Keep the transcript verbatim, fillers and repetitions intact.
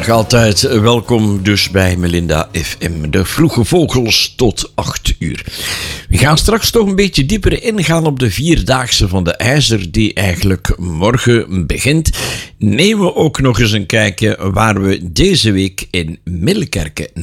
Dag altijd, welkom dus bij Melinda F M, de vroege vogels tot acht uur. We gaan straks toch een beetje dieper ingaan op de vierdaagse van de IJzer die eigenlijk morgen begint. Nemen we ook nog eens een kijkje waar we deze week in Middelkerke